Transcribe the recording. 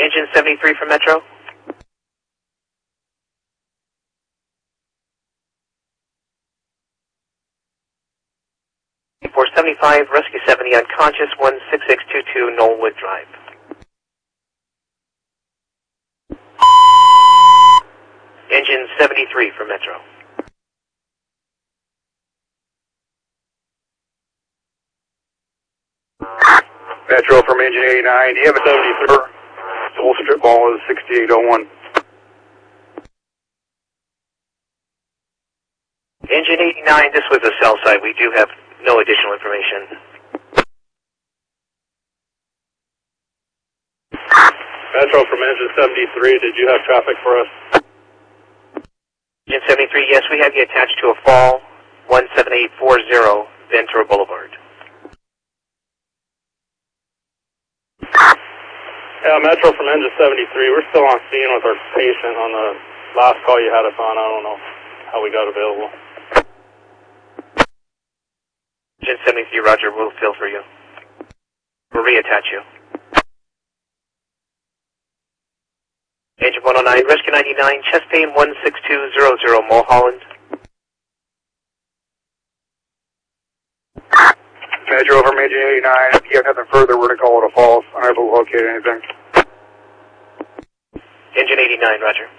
Engine 73 from Metro. For 75, Rescue 70 unconscious, 16622 Knollwood Drive. Engine 73 from Metro. Metro from Engine 89, do you have a 73? Full strip ball is 6801. Engine 89, this was a cell site. We do have no additional information. Metro from Engine 73, did you have traffic for us? Engine 73, yes, we have you attached to a fall, 17840 Ventura Boulevard. Yeah, Metro from Engine 73, we're still on scene with our patient on the last call you had us on. I don't know how we got available. Engine 73, roger, we'll fill for you. We'll reattach you. Engine 109, Rescue 99, chest pain 16200, Mulholland. Metro from Engine 89, if you have nothing further, we're going to call it a false. Unable to locate anything. Engine 89, roger.